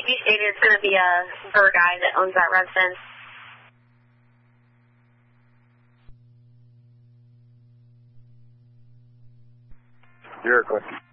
you stated it's going to be a Burr guy that owns that residence. Your question.